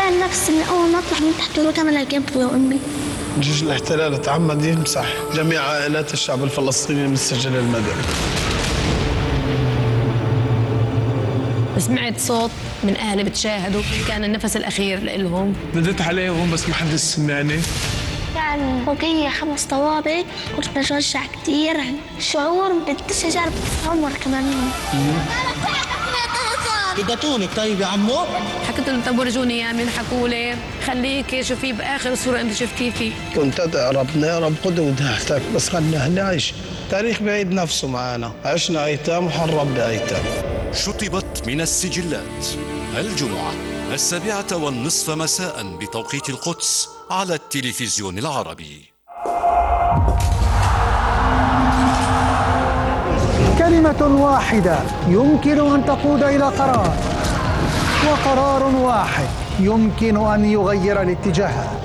كان نفس من أول ما أطلع من تحت الوكامة لقيت أبوي وأمي. جيش الاحتلال تعمد يمسح جميع عائلات الشعب الفلسطيني من السجل المدني. سمعت صوت من أهلي بتشاهدوا، كان النفس الأخير لهم. ناديت عليهم بس ما حد سمعني. كان فوقي 5 طوابق، كنت بتوجع كثير، شعور بديش أجرب أتعمر كمان. قطعتونك طيب يا عمو؟ حكيت لهم طب ورجوني يا مين، حكوا لي خليك شوفي بآخر صورة أنت شفتيه فيه. كنت أدعي ربنا يا رب خذ وداعتك بس خلينا نعيش. تاريخ بعيد نفسه معنا، عشنا أيتام وحرم بأيتام. شطبت من السجلات الجمعة 7:30 مساء بتوقيت القدس على التلفزيون العربي. كلمة واحدة يمكن أن تقود إلى قرار، وقرار واحد يمكن أن يغير الاتجاهات.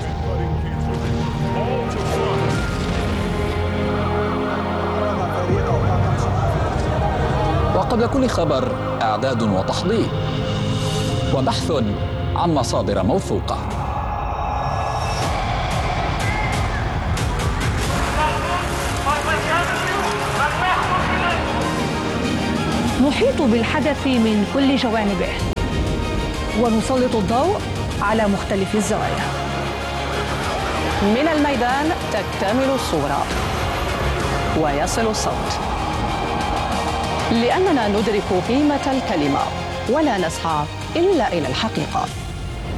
وقبل كل خبر إعداد وتحضير وبحث عن مصادر موثوقة. نحيط بالحدث من كل جوانبه ونسلط الضوء على مختلف الزوايا. من الميدان تكتمل الصورة ويصل الصوت، لأننا ندرك قيمة الكلمة ولا نسعى إلا إلى الحقيقة.